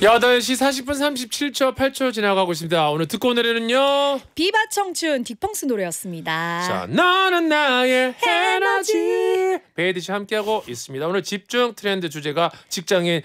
8시 40분 37초 8초 지나가고 있습니다. 오늘 듣고 온 노래는요. 비바 청춘 딕펑스 노래였습니다. 자, 너는 나의 에너지. 베이디씨 함께하고 있습니다. 오늘 집중 트렌드 주제가 직장인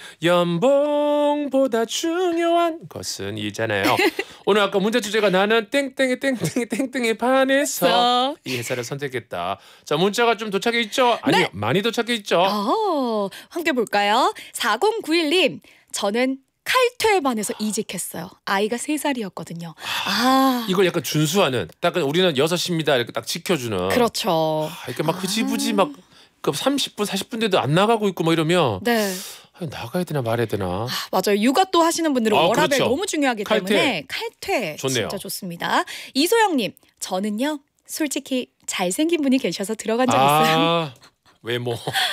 연봉보다 중요한 것은 이잖아요. 오늘 아까 문제 주제가 나는 땡땡이 반해서 이 회사를 선택했다. 자, 문자가 좀 도착해 있죠? 아니요, 네. 많이 도착해 있죠? 함께 볼까요? 4091님, 저는 칼퇴에 반해서 이직했어요. 아이가 3살이었거든요. 이걸 약간 준수하는, 딱 우리는 6시입니다 이렇게 딱 지켜주는. 그렇죠. 이렇게 막 흐지부지 막 30분 40분 돼도 안 나가고 있고 뭐 이러면 네. 나가야 되나 말아야 되나. 맞아요. 육아 또 하시는 분들은 워라밸 그렇죠. 너무 중요하기 때문에 칼퇴 좋네요. 진짜 좋습니다. 이소영님, 저는요 솔직히 잘생긴 분이 계셔서 들어간 적 있어요. 외모,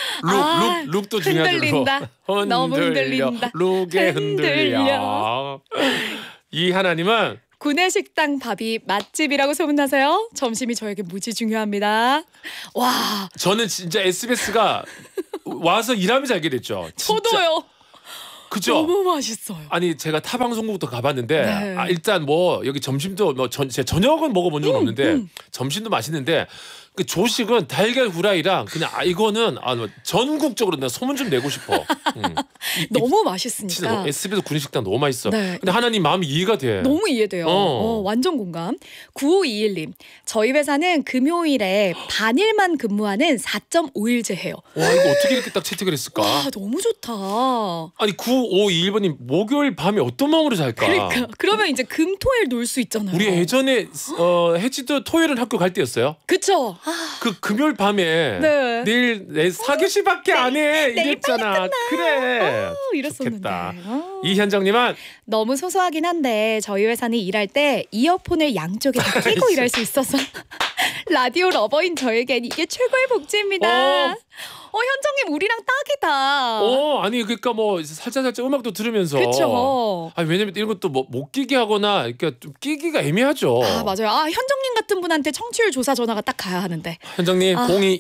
룩도 중요하죠. 흔들린다. 너무 흔들린다. 룩에 흔들려. 이 하나님은 구내식당 밥이 맛집이라고 소문나서요. 점심이 저에게 무지 중요합니다. 와. 저는 진짜 SBS가 와서 일하면서 알게 됐죠. 진짜. 저도요. 그죠? 너무 맛있어요. 아니 제가 타 방송국도 가봤는데 네. 일단 뭐 여기 점심도 뭐 제 저녁은 먹어본 적은 없는데 점심도 맛있는데 그 조식은 달걀 후라이랑 그냥 이거는 전국적으로 나 소문 좀 내고 싶어. 너무 맛있으니까. 진짜 SBS 구내식당 너무 맛있어. 네. 근데 하나님 마음이 이해가 돼. 너무 이해돼요. 완전 공감. 9521님. 저희 회사는 금요일에 반일만 근무하는 4.5일제 해요. 와 이거 어떻게 이렇게 딱 채택을 했을까? 와 너무 좋다. 아니 9521번님 목요일 밤에 어떤 마음으로 잘까? 그러니까 그러면 이제 금토일 놀 수 있잖아요. 우리 예전에 해지도 토요일은 학교 갈 때였어요. 그쵸. 그 금요일 밤에 네. 내일 내 4교시밖에 안 해 이랬잖아. 그래. 이랬었는데. 좋겠다. 이 현장님은 너무 소소하긴 한데 저희 회사는 일할 때 이어폰을 양쪽에 다 끼고 일할 수 있어서 라디오 러버인 저에겐 이게 최고의 복지입니다. 현정님 우리랑 딱이다. 아니 그러니까 뭐 살짝 음악도 들으면서. 그렇죠. 아니 왜냐면 이런 것도 뭐 못 끼게 하거나 그러니까 좀 끼기가 애매하죠. 맞아요. 현정님 같은 분한테 청취율 조사 전화가 딱 가야 하는데. 현정님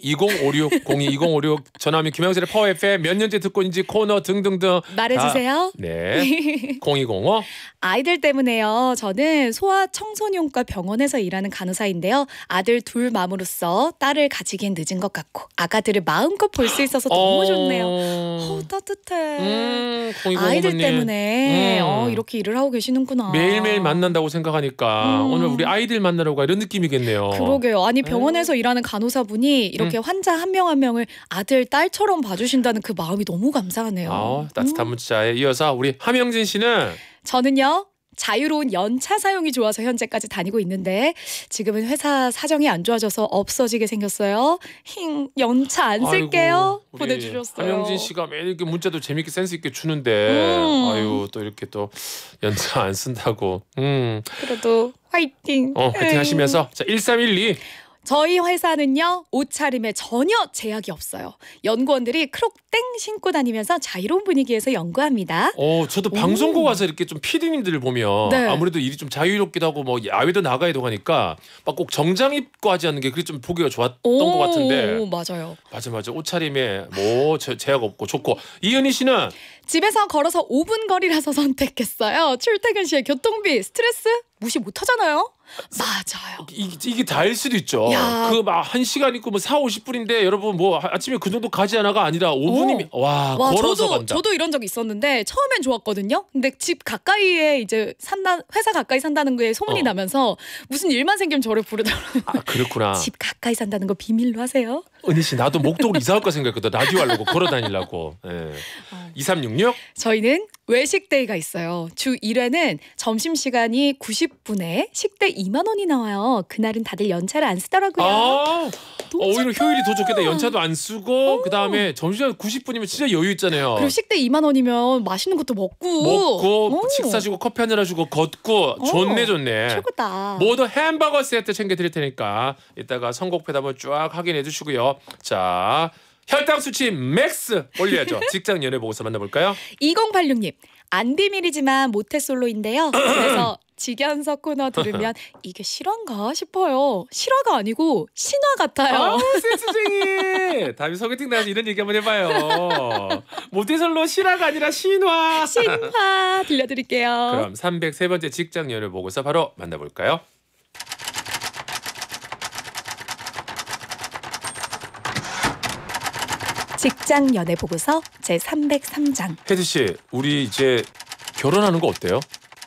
022056 전화하면 김영철의 파워 FM 몇 년째 듣고 있는지 코너 등등등 말해주세요. 네. 0205. 아이들 때문에요. 저는 소아 청소년과 병원에서 일하는 간호사인데요. 아들 둘 맘으로써 딸을 가지기엔 늦은 것 같고 아가들을 마음껏 볼 수 있어서 너무 좋네요. 따뜻해. 아이들 때문에 이렇게 일을 하고 계시는구나. 매일매일 만난다고 생각하니까 오늘 우리 아이들 만나러 가 이런 느낌이겠네요. 그러게요. 아니 병원에서 일하는 간호사분이 이렇게 환자 한 명 한 명을 아들, 딸처럼 봐주신다는 그 마음이 너무 감사하네요. 따뜻한 문자에 이어서 우리 함영진 씨는 저는요. 자유로운 연차 사용이 좋아서 현재까지 다니고 있는데 지금은 회사 사정이 안 좋아져서 없어지게 생겼어요. 연차 안 쓸게요. 보내주셨어요. 함영진 씨가 매일 이렇게 문자도 재밌게 센스 있게 주는데 아유 또 이렇게 또 연차 안 쓴다고. 그래도 화이팅. 화이팅 하시면서 자 1312. 저희 회사는요 옷차림에 전혀 제약이 없어요. 연구원들이 크록땡 신고 다니면서 자유로운 분위기에서 연구합니다. 저도 방송국 와서 이렇게 좀 PD님들을 보면 네. 아무래도 일이 좀 자유롭기도 하고 뭐 야외도 나가야 되고 하니까 막 꼭 정장 입고 하지 않는 게 그게 좀 보기가 좋았던 것 같은데. 맞아요. 맞아. 옷차림에 뭐 제약 없고 좋고. 이은희 씨는 집에서 걸어서 5분 거리라서 선택했어요. 출퇴근 시에 교통비 스트레스 무시 못하잖아요. 맞아요. 이게 다일 수도 있죠. 야. 그 막 1시간 있고 뭐 40-50분인데 여러분 뭐 아침에 그 정도 가지 않아가 아니라 5분이면 와 걸어서 간다. 저도 이런 적 있었는데 처음엔 좋았거든요. 근데 집 가까이에 이제 회사 가까이 산다는 거에 소문이 나면서 무슨 일만 생기면 저를 부르더라고요. 그렇구나. 집 가까이 산다는 거 비밀로 하세요. 은희 씨 나도 목동으로 이사 올까 생각했거든. 라디오 하려고 걸어 다니려고. 네. 2366. 저희는 외식데이가 있어요. 주 1회는 점심시간이 90분에 식대 2만 원이 나와요. 그날은 다들 연차를 안 쓰더라고요. 오히려 효율이 더 좋겠다. 연차도 안 쓰고 그다음에 점심시간 90분이면 진짜 여유 있잖아요. 그리고 식대 2만 원이면 맛있는 것도 먹고 식사 주고 커피 한잔 해주고 걷고 좋네. 최고다. 모두 햄버거 세트 챙겨드릴 테니까 이따가 선곡표도 한번 쫙 확인해 주시고요. 자 혈당 수치 맥스 올려야죠. 직장 연애 보고서 만나볼까요? 2086님 안 비밀이지만 모태솔로인데요. 그래서 직연서 코너 들으면 이게 실화인가 싶어요. 실화가 아니고 신화 같아요. 아우 센스쟁이. 다음에 소개팅 나가서 이런 얘기 한번 해봐요. 모태솔로 실화가 아니라 신화. 신화 들려드릴게요. 그럼 303번째 직장 연애 보고서 바로 만나볼까요? 직장 연애 보고서 제 303장. 혜지 씨, 우리 이제 결혼하는 거 어때요?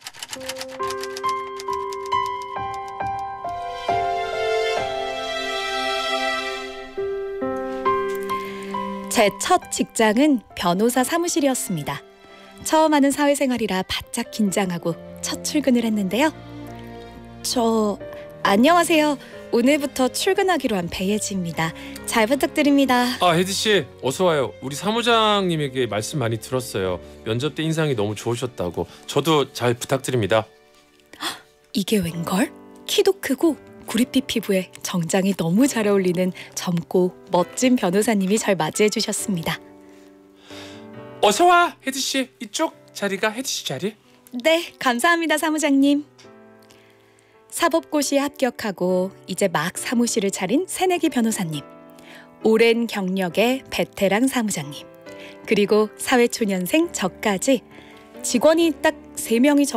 제 첫 직장은 변호사 사무실이었습니다. 처음 하는 사회생활이라 바짝 긴장하고 첫 출근을 했는데요. 안녕하세요. 오늘부터 출근하기로 한 배예지입니다. 잘 부탁드립니다. 아, 혜지 씨, 어서 와요. 우리 사무장님에게 말씀 많이 들었어요. 면접 때 인상이 너무 좋으셨다고. 저도 잘 부탁드립니다. 이게 웬걸? 키도 크고 구릿빛 피부에 정장이 너무 잘 어울리는 젊고 멋진 변호사님이 절 맞이해 주셨습니다. 어서 와, 혜지 씨. 이쪽 자리가 혜지 씨 자리? 네, 감사합니다, 사무장님. 사법고시에 합격하고 이제 막 사무실을 차린 새내기 변호사님, 오랜 경력의 베테랑 사무장님, 그리고 사회초년생 저까지 직원이 딱 3명이